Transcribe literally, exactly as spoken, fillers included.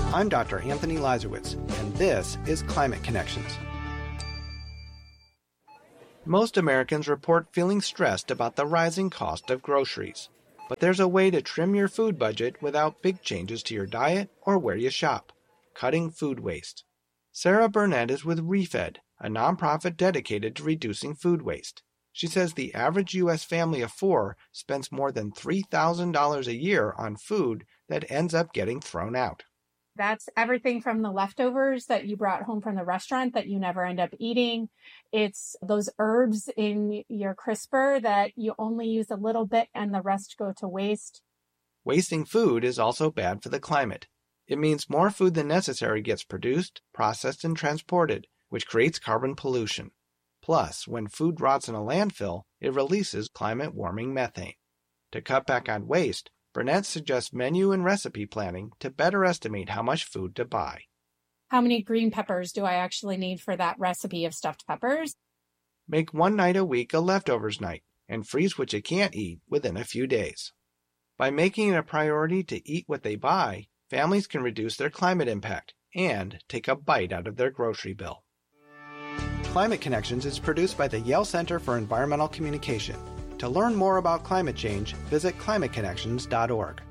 I'm Doctor Anthony Lazarowitz, and this is Climate Connections. Most Americans report feeling stressed about the rising cost of groceries. But there's a way to trim your food budget without big changes to your diet or where you shop: cutting food waste. Sarah Burnett is with ReFed, a nonprofit dedicated to reducing food waste. She says the average U S family of four spends more than three thousand dollars a year on food that ends up getting thrown out. That's everything from the leftovers that you brought home from the restaurant that you never end up eating. It's those herbs in your crisper that you only use a little bit and the rest go to waste. Wasting food is also bad for the climate. It means more food than necessary gets produced, processed, and transported, which creates carbon pollution. Plus, when food rots in a landfill, it releases climate-warming methane. To cut back on waste, Burnett suggests menu and recipe planning to better estimate how much food to buy. How many green peppers do I actually need for that recipe of stuffed peppers? Make one night a week a leftovers night, and freeze what you can't eat within a few days. By making it a priority to eat what they buy, families can reduce their climate impact and take a bite out of their grocery bill. Climate Connections is produced by the Yale Center for Environmental Communication. To learn more about climate change, visit climate connections dot org.